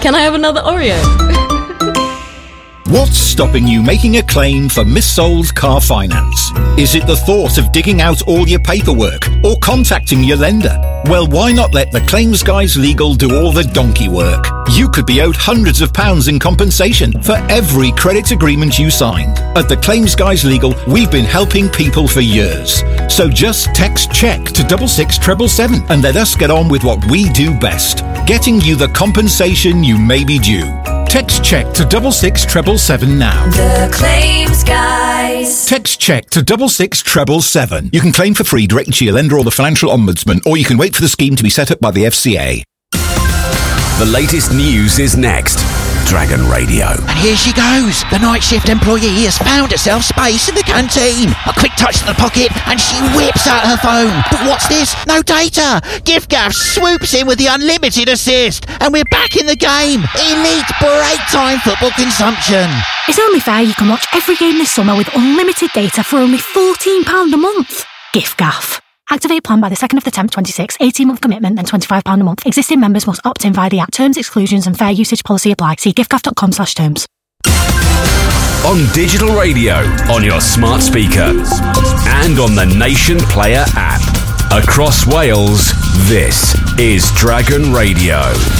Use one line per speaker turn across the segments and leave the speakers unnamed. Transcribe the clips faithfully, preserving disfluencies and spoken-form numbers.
Can I have another Oreo?
What's stopping you making a claim for missold car finance? Is it the thought of digging out all your paperwork or contacting your lender? Well, why not let the Claims Guys Legal do all the donkey work? You could be owed hundreds of pounds in compensation for every credit agreement you signed. At the Claims Guys Legal, we've been helping people for years. So just text CHECK to double six treble seven and let us get on with what we do best, getting you the compensation you may be due. Text CHECK to double six treble seven now.
The Claims Guys.
Text CHECK to double six treble seven. You can claim for free directly to your lender or the financial ombudsman, or you can wait for the scheme to be set up by the F C A.
The latest news is next. Dragon Radio.
And here she goes. The night shift employee has found herself space in the canteen. A quick touch to the pocket and she whips out her phone. But what's this? No data. Giffgaff swoops in with the unlimited assist. And we're back in the game. Elite break time football consumption.
It's only fair you can watch every game this summer with unlimited data for only fourteen pounds a month. Giffgaff. Activate plan by the second of the tenth twenty-six, eighteen month commitment, then twenty-five pounds a month. Existing members must opt in via the app. Terms, exclusions and fair usage policy apply. See giffgaff.com slash terms.
On digital radio, on your smart speaker, and on the Nation Player app. Across Wales, this is Dragon Radio.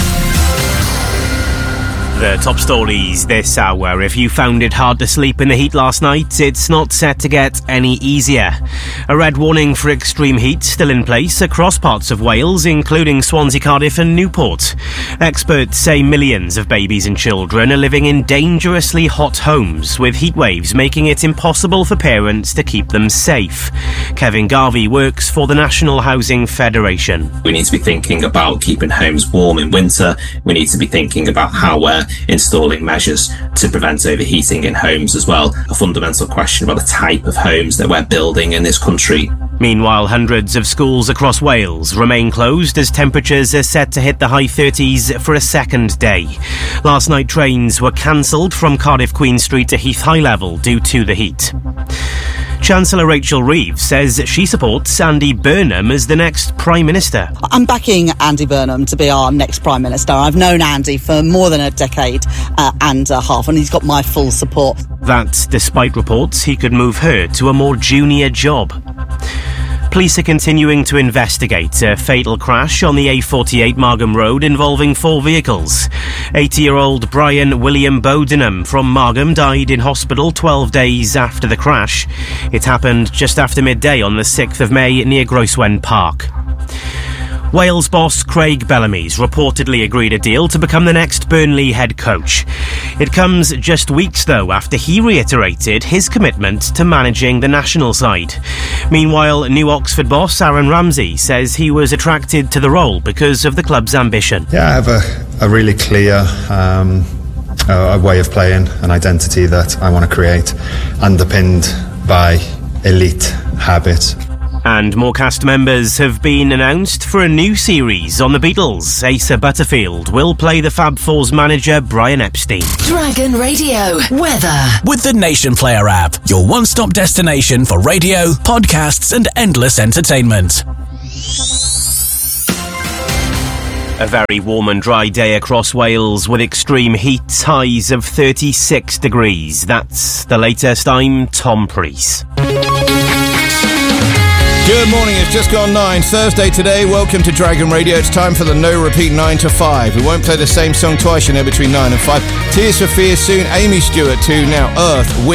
The top stories this hour. If you found it hard to sleep in the heat last night, it's not set to get any easier. A red warning for extreme heat still in place across parts of Wales, including Swansea, Cardiff and Newport. Experts say millions of babies and children are living in dangerously hot homes, with heat waves making it impossible for parents to keep them safe. Kevin Garvey works for the National Housing Federation.
We need to be thinking about keeping homes warm in winter. We need to be thinking about how we're installing measures to prevent overheating in homes as well. A fundamental question about the type of homes that we're building in this country.
Meanwhile, hundreds of schools across Wales remain closed as temperatures are set to hit the high thirties for a second day. Last night, trains were cancelled from Cardiff Queen Street to Heath High Level due to the heat. Chancellor Rachel Reeves says she supports Andy Burnham as the next Prime Minister.
I'm backing Andy Burnham to be our next Prime Minister. I've known Andy for more than a decade uh, and a half, and he's got my full support.
That despite reports he could move her to a more junior job. Police are continuing to investigate a fatal crash on the A forty-eight Margam Road involving four vehicles. eighty-year-old Brian William Bodenham from Margam died in hospital twelve days after the crash. It happened just after midday on the sixth of May near Groeswen Park. Wales boss Craig Bellamy's reportedly agreed a deal to become the next Burnley head coach. It comes just weeks, though, after he reiterated his commitment to managing the national side. Meanwhile, new Oxford boss Aaron Ramsey says he was attracted to the role because of the club's ambition.
Yeah, I have a, a really clear um, a way of playing, an identity that I want to create, underpinned by elite habits.
And more cast members have been announced for a new series on the Beatles. Asa Butterfield will play the Fab Four's manager, Brian Epstein.
Dragon Radio weather.
With the Nation Player app, your one-stop destination for radio, podcasts and endless entertainment.
A very warm and dry day across Wales with extreme heat, highs of thirty-six degrees. That's the latest. I'm Tom Preece.
Good morning, it's just gone nine. Thursday today, welcome to Dragon Radio. It's time for the no repeat nine to five. We won't play the same song twice, you know, between nine and five. Tears for Fears soon, Amy Stewart too. Now Earth, Wind